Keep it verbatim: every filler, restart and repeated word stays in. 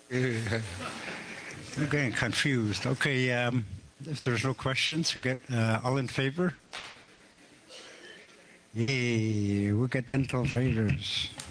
I'm getting confused. Okay, um, if there's no questions, get uh, all in favor? Yay, we get dental traders.